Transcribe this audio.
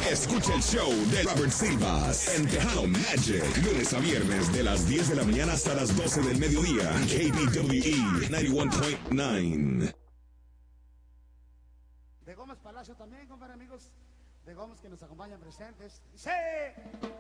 Escucha el show de Robert Silvas en Tejano Magic. Lunes a viernes de las 10 de la mañana hasta las 12 del mediodía. KBWE 91.9. De Gómez Palacio también, compadre, amigos de Gómez que nos acompañan presentes. ¡Sí!